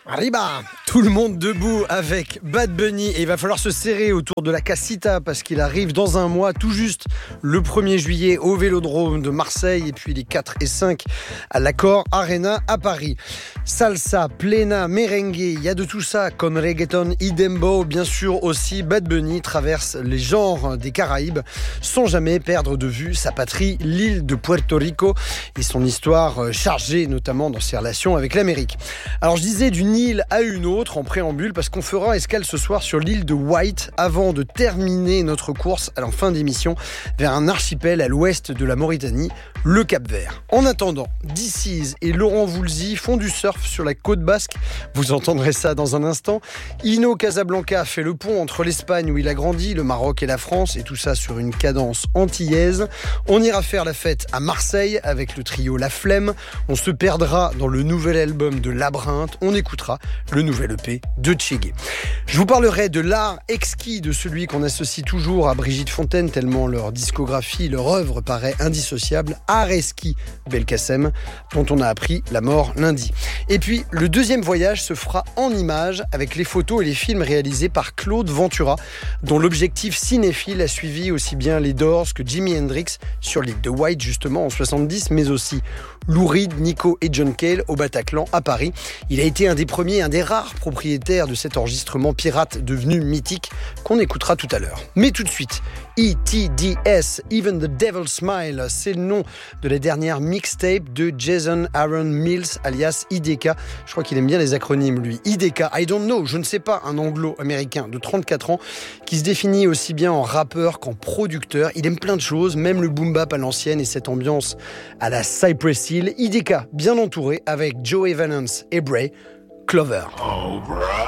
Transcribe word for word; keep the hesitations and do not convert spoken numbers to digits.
Arriba, tout le monde debout avec Bad Bunny et il va falloir se serrer autour de la casita parce qu'il arrive dans un mois tout juste le premier juillet au Vélodrome de Marseille et puis les quatre et cinq à l'Accor Arena à Paris. Salsa, plena, merengue, il y a de tout ça comme reggaeton y dembow, bien sûr aussi Bad Bunny traverse les genres des Caraïbes sans jamais perdre de vue sa patrie, l'île de Puerto Rico et son histoire chargée notamment dans ses relations avec l'Amérique. Alors je disais d'une île à une autre en préambule parce qu'on fera escale ce soir sur l'île de White avant de terminer notre course à la fin d'émission vers un archipel à l'ouest de la Mauritanie, le Cap-Vert. En attendant, D C et Laurent Voulzy font du surf sur la côte basque, vous entendrez ça dans un instant. Ino Casablanca fait le pont entre l'Espagne où il a grandi, le Maroc et la France et tout ça sur une cadence antillaise. On ira faire la fête à Marseille avec le trio La Flemme, on se perdra dans le nouvel album de Labyrinthe, on écoutera le nouvel E P de Tchégué. Je vous parlerai de l'art exquis de celui qu'on associe toujours à Brigitte Fontaine tellement leur discographie, leur œuvre paraît indissociable, Areski Belkacem, dont on a appris la mort lundi. Et puis, le deuxième voyage se fera en images avec les photos et les films réalisés par Claude Ventura, dont l'objectif cinéphile a suivi aussi bien les Doors que Jimi Hendrix sur l'île de White justement en soixante-dix, mais aussi Lou Reed, Nico et John Cale au Bataclan à Paris. Il a été un des premiers, un des rares propriétaires de cet enregistrement pirate devenu mythique qu'on écoutera tout à l'heure. Mais tout de suite, E T D S, Even the Devil Smile, c'est le nom de la dernière mixtape de Jason Aaron Mills, alias I D K. Je crois qu'il aime bien les acronymes, lui. I D K, I don't know, je ne sais pas, un anglo-américain de trente-quatre ans qui se définit aussi bien en rappeur qu'en producteur. Il aime plein de choses, même le boom bap à l'ancienne et cette ambiance à la Cypress Hill. I D K, bien entouré avec Joey Valence et Bray, Clover. Cobra.